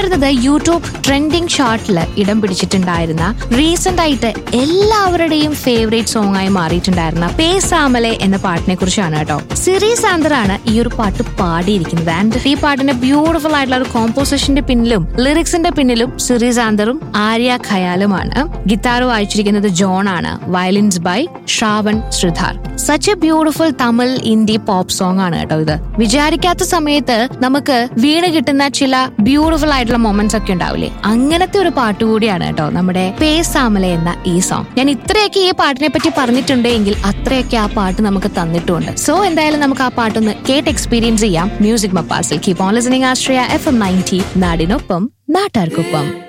അടുത്തത് YouTube trending ചാർട്ടിൽ ഇടം പിടിച്ചിട്ടുണ്ടായിരുന്ന റീസെന്റ് ആയിട്ട് എല്ലാവരുടെയും ഫേവറേറ്റ് സോങ് ആയി മാറിയിട്ടുണ്ടായിരുന്ന പേസാമലെ എന്ന പാട്ടിനെ കുറിച്ചാണ് കേട്ടോ. സിറി സാന്തറാണ് ഈ ഒരു പാട്ട് പാടിയിരിക്കുന്നത്. ആൻഡ് ഈ പാട്ടിന്റെ ബ്യൂട്ടിഫുൾ ആയിട്ടുള്ള ഒരു കോമ്പോസിഷന്റെ പിന്നിലും ലിറിക്സിന്റെ പിന്നിലും സിറി സാന്തറും ആര്യ ഖയാലുമാണ്. ഗിത്താർ വായിച്ചിരിക്കുന്നത് ജോൺ ആണ്. Violins by Shravan Sridhar. Such A beautiful Tamil Indie pop song ആണ് കേട്ടോ ഇത്. വിചാരിക്കാത്ത സമയത്ത് നമുക്ക് വീണ് കിട്ടുന്ന ചില ബ്യൂട്ടിഫുൾ ആയിട്ടുള്ള മൊമെന്റ്സ് ഒക്കെ ഉണ്ടാവില്ലേ, അങ്ങനത്തെ ഒരു പാട്ട് കൂടിയാണ് കേട്ടോ നമ്മുടെ പേസാമലെ എന്ന ഈ സോങ്. ഞാൻ ഇത്രയൊക്കെ ഈ പാട്ടിനെ പറ്റി പറഞ്ഞിട്ടുണ്ടെങ്കിൽ അത്രയൊക്കെ ആ പാട്ട് നമുക്ക് തന്നിട്ടുണ്ട്. സോ എന്തായാലും നമുക്ക് ആ പാട്ടൊന്ന് കേട്ട് എക്സ്പീരിയൻസ് ചെയ്യാം. Music മപ്പാസിൽ keep on listening Ashraya FM 90 നാടിനൊപ്പം നാട്ടാർക്കൊപ്പം.